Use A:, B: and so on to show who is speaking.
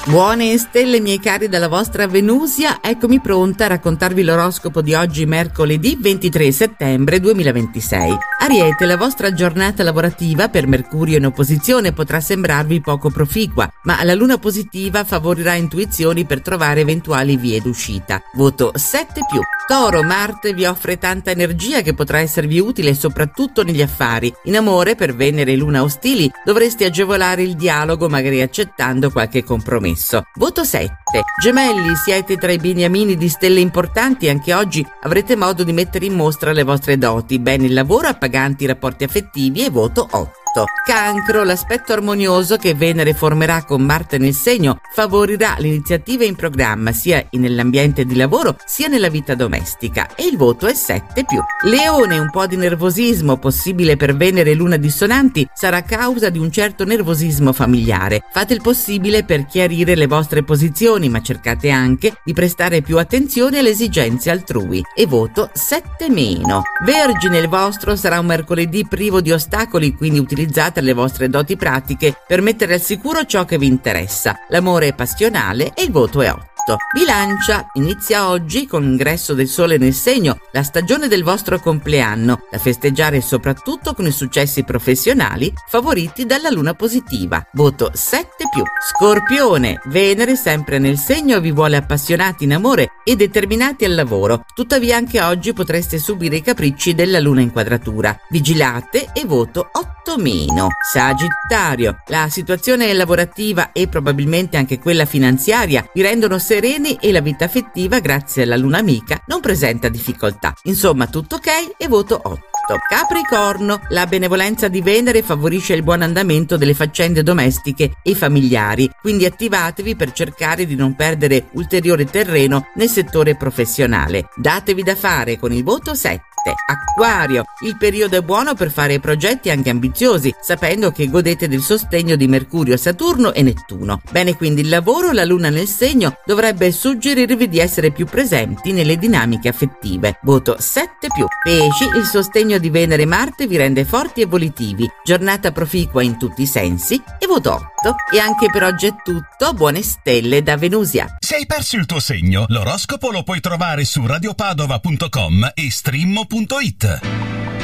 A: Buone stelle miei cari dalla vostra Venusia, eccomi pronta a raccontarvi l'oroscopo di oggi mercoledì 23 settembre 2026. Ariete, la vostra giornata lavorativa per Mercurio in opposizione potrà sembrarvi poco proficua, ma la luna positiva favorirà intuizioni per trovare eventuali vie d'uscita. Voto 7+. Toro, Marte vi offre tanta energia che potrà esservi utile soprattutto negli affari. In amore, per Venere e Luna ostili, dovreste agevolare il dialogo magari accettando qualche compromesso. Voto 7. Gemelli, siete tra i beniamini di stelle importanti e anche oggi avrete modo di mettere in mostra le vostre doti, bene il lavoro, appaganti i rapporti affettivi e voto 8. Cancro, l'aspetto armonioso che Venere formerà con Marte nel segno favorirà le iniziative in programma sia nell'ambiente di lavoro sia nella vita domestica e il voto è 7+. Leone, un po' di nervosismo possibile per Venere e Luna dissonanti sarà causa di un certo nervosismo familiare. Fate il possibile per chiarire le vostre posizioni, ma cercate anche di prestare più attenzione alle esigenze altrui e voto 7-. Vergine, il vostro sarà un mercoledì privo di ostacoli, quindi utilizzate le vostre doti pratiche per mettere al sicuro ciò che vi interessa. L'amore è passionale e il voto è 8. Bilancia, inizia oggi con l'ingresso del sole nel segno la stagione del vostro compleanno, da festeggiare soprattutto con i successi professionali favoriti dalla luna positiva. Voto 7+. Scorpione, Venere sempre nel segno vi vuole appassionati in amore e determinati al lavoro, tuttavia anche oggi potreste subire i capricci della luna in quadratura. Vigilate e voto 8-. Sagittario, la situazione lavorativa e probabilmente anche quella finanziaria vi rendono sereni e la vita affettiva, grazie alla luna amica, non presenta difficoltà. Insomma, tutto ok e voto 8. Capricorno, la benevolenza di Venere favorisce il buon andamento delle faccende domestiche e familiari, quindi attivatevi per cercare di non perdere ulteriore terreno nel settore professionale. Datevi da fare con il voto 7. Acquario, il periodo è buono per fare progetti anche ambiziosi, sapendo che godete del sostegno di Mercurio, Saturno e Nettuno. Bene, quindi il lavoro, la luna nel segno dovrebbe suggerirvi di essere più presenti nelle dinamiche affettive. Voto 7+. Pesci, il sostegno di Venere e Marte vi rende forti e volitivi. Giornata proficua in tutti i sensi e voto 8. E anche per oggi è tutto. Buone stelle da Venusia.
B: Se hai perso il tuo segno, l'oroscopo lo puoi trovare su radiopadova.com e stream.it.